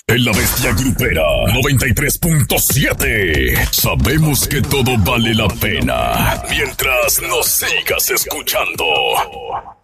En la Bestia Grupera 93.7 sabemos que todo vale la pena mientras nos sigas escuchando.